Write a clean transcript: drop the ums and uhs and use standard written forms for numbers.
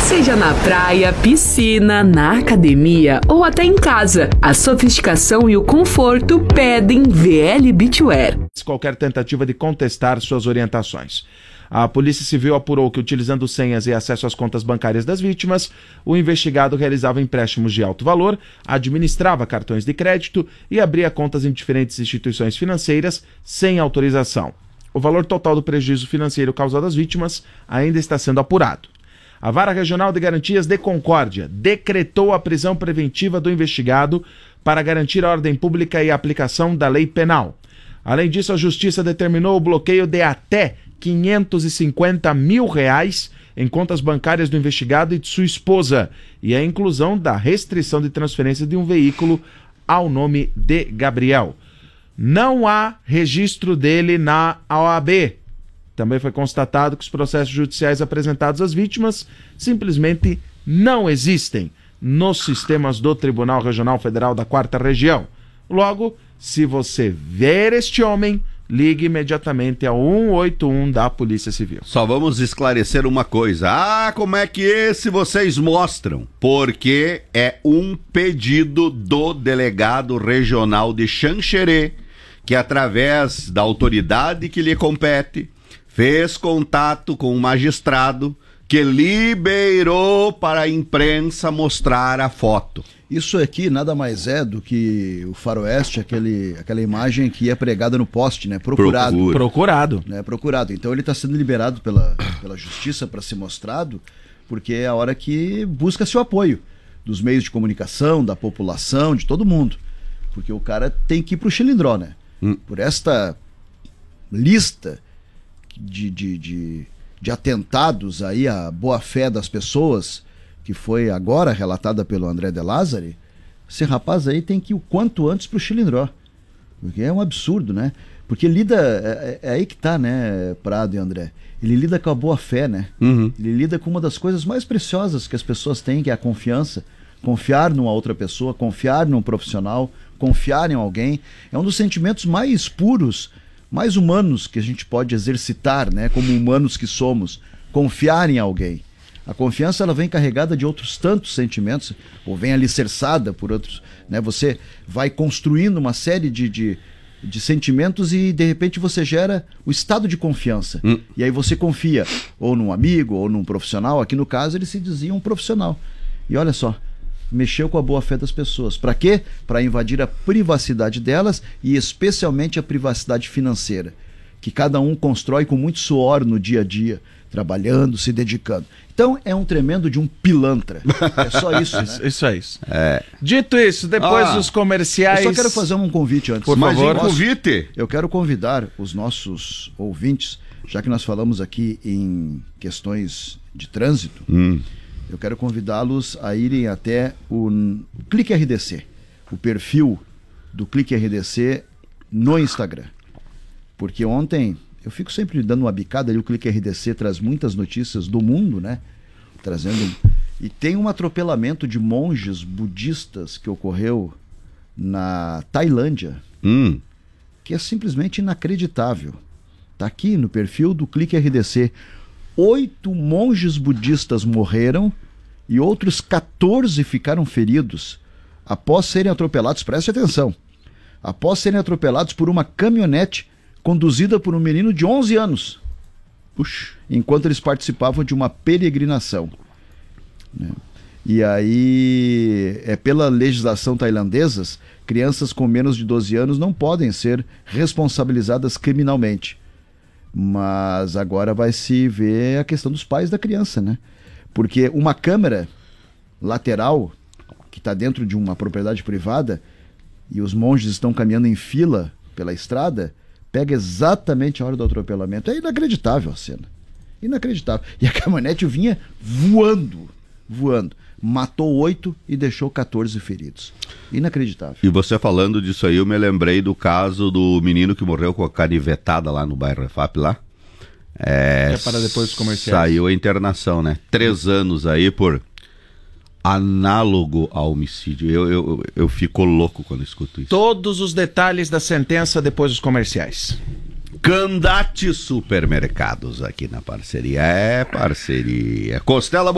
Seja na praia, piscina, na academia ou até em casa, a sofisticação e o conforto pedem VL Beachwear. Qualquer tentativa de contestar suas orientações. A Polícia Civil apurou que, utilizando senhas e acesso às contas bancárias das vítimas, o investigado realizava empréstimos de alto valor, administrava cartões de crédito e abria contas em diferentes instituições financeiras sem autorização. O valor total do prejuízo financeiro causado às vítimas ainda está sendo apurado. A Vara Regional de Garantias de Concórdia decretou a prisão preventiva do investigado para garantir a ordem pública e a aplicação da lei penal. Além disso, a Justiça determinou o bloqueio de até R$550 mil em contas bancárias do investigado e de sua esposa e a inclusão da restrição de transferência de um veículo ao nome de Gabriel. Não há registro dele na OAB. Também foi constatado que os processos judiciais apresentados às vítimas simplesmente não existem nos sistemas do Tribunal Regional Federal da 4ª Região. Logo, se você ver este homem, ligue imediatamente ao 181 da Polícia Civil. Só vamos esclarecer uma coisa. Como é que esse vocês mostram? Porque é um pedido do delegado regional de Xanxerê, que através da autoridade que lhe compete, fez contato com o magistrado que liberou para a imprensa mostrar a foto. Isso aqui nada mais é do que o faroeste, aquela imagem que é pregada no poste, né? Procurado. Né? Procurado. Então ele está sendo liberado pela justiça para ser mostrado, porque é a hora que busca seu apoio dos meios de comunicação, da população, de todo mundo. Porque o cara tem que ir para o Chilindró, né? Por esta lista de atentados aí à boa-fé das pessoas, que foi agora relatada pelo André de Lázari, esse rapaz aí tem que ir o quanto antes pro Chilindró. Porque é um absurdo, né? Porque lida, é aí que tá, né, Prado e André? Ele lida com a boa-fé, né? Uhum. Ele lida com uma das coisas mais preciosas que as pessoas têm, que é a confiança. Confiar numa outra pessoa, confiar num profissional, confiar em alguém. É um dos sentimentos mais puros, mais humanos que a gente pode exercitar, né? Como humanos que somos. Confiar em alguém. A confiança, ela vem carregada de outros tantos sentimentos, ou vem alicerçada por outros, né? Você vai construindo uma série de sentimentos e de repente você gera o estado de confiança. E aí você confia ou num amigo ou num profissional. Aqui no caso ele se dizia um profissional. E olha só, mexeu com a boa fé das pessoas. Para quê? Para invadir a privacidade delas e especialmente a privacidade financeira, que cada um constrói com muito suor no dia a dia, trabalhando, se dedicando. Então é um tremendo de um pilantra. É só isso, né? Isso é isso. Dito isso, depois dos comerciais... Eu só quero fazer um convite antes. Por favor. Convite. Eu quero convidar os nossos ouvintes, já que nós falamos aqui em questões de trânsito, eu quero convidá-los a irem até o Clique RDC, o perfil do Clique RDC no Instagram. Porque ontem... eu fico sempre dando uma bicada ali, o Clique RDC traz muitas notícias do mundo, né? E tem um atropelamento de monges budistas que ocorreu na Tailândia, que é simplesmente inacreditável. Tá aqui no perfil do Clique RDC. 8 monges budistas morreram e outros 14 ficaram feridos após serem atropelados, preste atenção, após serem atropelados por uma caminhonete conduzida por um menino de 11 anos, enquanto eles participavam de uma peregrinação, né? E aí, pela legislação tailandesa, crianças com menos de 12 anos não podem ser responsabilizadas criminalmente. Mas agora vai se ver a questão dos pais da criança, né? Porque uma câmera lateral que está dentro de uma propriedade privada e os monges estão caminhando em fila pela estrada, pega exatamente a hora do atropelamento. É inacreditável a cena. Inacreditável. E a caminhonete vinha voando. Matou 8 e deixou 14 feridos. Inacreditável. E você falando disso aí, eu me lembrei do caso do menino que morreu com a canivetada lá no bairro Refap lá. Para depois dos comerciais. Saiu a internação, né? 3 anos aí por análogo a homicídio. Eu fico louco quando escuto isso. Todos os detalhes da sentença depois dos comerciais. Candate Supermercados aqui na parceria. Parceria. Costela